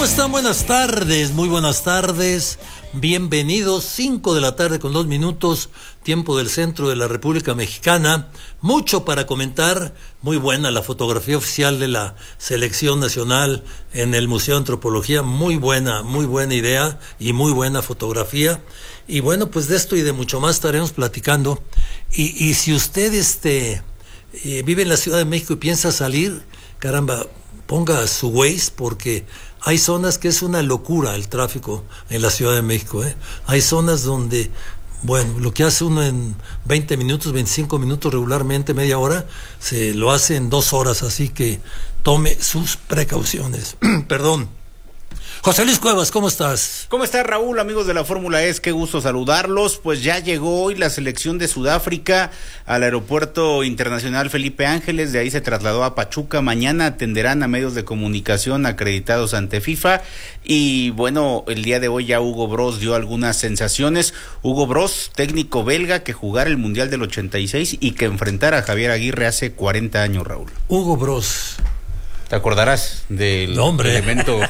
están? Buenas tardes, muy buenas tardes. Bienvenidos, 5 de la tarde con 2 minutos, tiempo del centro de la República Mexicana. Mucho para comentar, muy buena la fotografía oficial de la selección nacional en el Museo de Antropología, muy buena idea y muy buena fotografía. Y bueno, pues de esto y de mucho más estaremos platicando. Y si usted vive en la Ciudad de México y piensa salir, caramba, ponga su Waze, porque hay zonas que es una locura el tráfico en la Ciudad de México, ¿eh? Hay zonas donde, bueno, lo que hace uno en 20 minutos, 25 minutos regularmente, media hora, se lo hace en 2 horas, así que tome sus precauciones. Perdón. José Luis Cuevas, ¿cómo estás? ¿Cómo estás, Raúl? Amigos de la Fórmula E, qué gusto saludarlos. Pues ya llegó hoy la selección de Sudáfrica al Aeropuerto Internacional Felipe Ángeles, de ahí se trasladó a Pachuca. Mañana atenderán a medios de comunicación acreditados ante FIFA. Y bueno, el día de hoy ya Hugo Broos dio algunas sensaciones. Hugo Broos, técnico belga que jugara el Mundial del 86 y que enfrentara a Javier Aguirre hace 40 años, Raúl. Hugo Broos. ¿Te acordarás del elemento?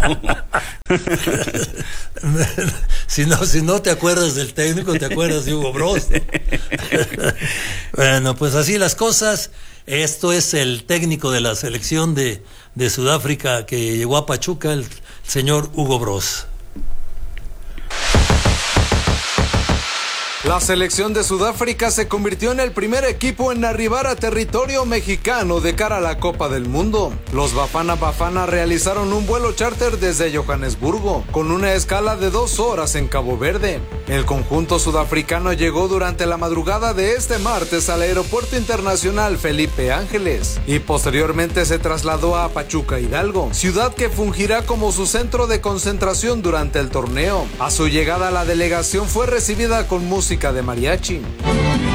Si no te acuerdas del técnico, te acuerdas de Hugo Broos, ¿no? Bueno, pues así las cosas. Esto es el técnico de la selección de Sudáfrica que llegó a Pachuca, el señor Hugo Broos. La selección de Sudáfrica se convirtió en el primer equipo en arribar a territorio mexicano de cara a la Copa del Mundo. Los Bafana Bafana realizaron un vuelo charter desde Johannesburgo, con una escala de 2 horas en Cabo Verde. El conjunto sudafricano llegó durante la madrugada de este martes al Aeropuerto Internacional Felipe Ángeles y posteriormente se trasladó a Pachuca Hidalgo, ciudad que fungirá como su centro de concentración durante el torneo. A su llegada, la delegación fue recibida con música de mariachi.